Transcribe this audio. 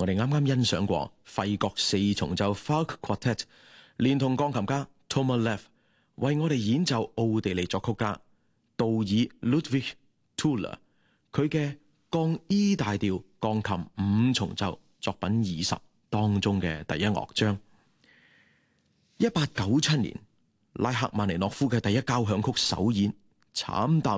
我哋啱啱欣賞過費國四重奏 Falk Quartet， 連同鋼琴家 Tomas Lev 為我哋演奏奧地利作曲家杜爾 Ludwig Tuller 佢嘅降 E 大調鋼琴五重奏作品20當中嘅第一樂章。1897年，拉赫曼尼諾夫嘅第一交響曲首演，慘淡